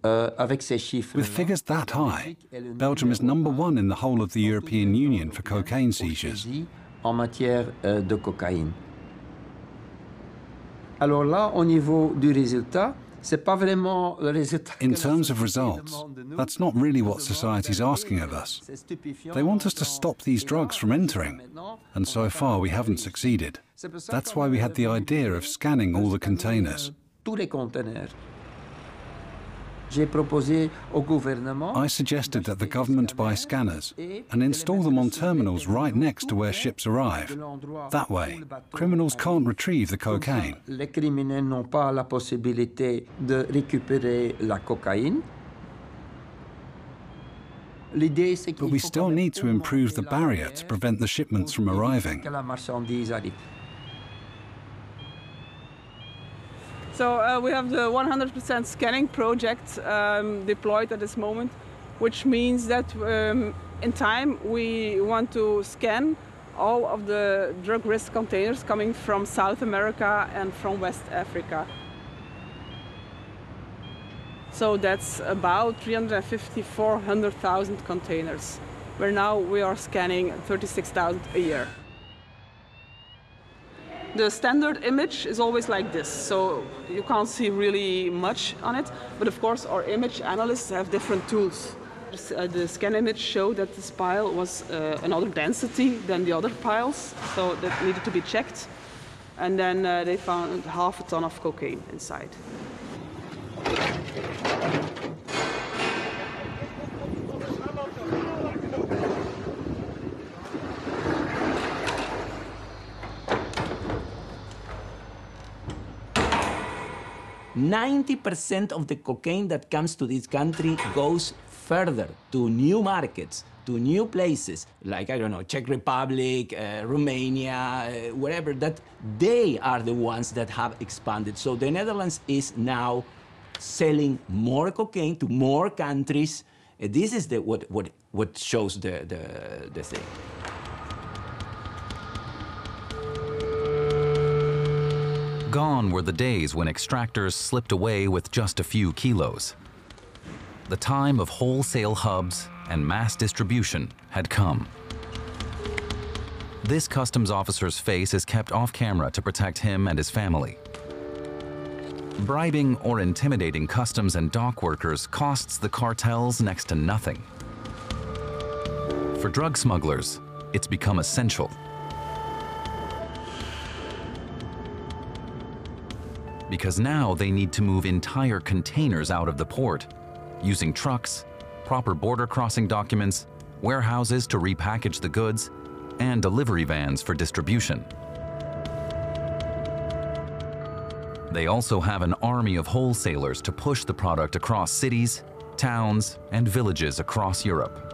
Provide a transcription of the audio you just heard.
With figures that high, Belgium is #1 in the whole of the European Union for cocaine seizures. En matière de cocaïne. Alors là, au niveau du résultat, c'est pas vraiment le résultat. In terms of results, that's not really what society's asking of us. They want us to stop these drugs from entering, and so far we haven't succeeded. That's why we had the idea of scanning all the containers. Tous les conteneurs. J'ai proposé au gouvernement. I suggested that the government buy scanners and install them on terminals right next to where ships arrive. That way, criminals can't retrieve the cocaine. Les criminels n'ont pas la possibilité de récupérer la cocaïne. But we still need to improve the barrier to prevent the shipments from arriving. So we have the 100% scanning project deployed at this moment, which means that in time we want to scan all of the drug risk containers coming from South America and from West Africa. So that's about 350,000–400,000 containers, where now we are scanning 36,000 a year. The standard image is always like this, so you can't see really much on it. But of course, our image analysts have different tools. The scan image showed that this pile was another density than the other piles, so that needed to be checked. And then they found 1/2 ton of cocaine inside. 90% of the cocaine that comes to this country goes further to new markets, to new places, like, I don't know, Czech Republic, Romania, wherever, that they are the ones that have expanded. So the Netherlands is now selling more cocaine to more countries. This is what shows the thing. Gone were the days when extractors slipped away with just a few kilos. The time of wholesale hubs and mass distribution had come. This customs officer's face is kept off camera to protect him and his family. Bribing or intimidating customs and dock workers costs the cartels next to nothing. For drug smugglers, it's become essential. Because now they need to move entire containers out of the port, using trucks, proper border crossing documents, warehouses to repackage the goods, and delivery vans for distribution. They also have an army of wholesalers to push the product across cities, towns, and villages across Europe.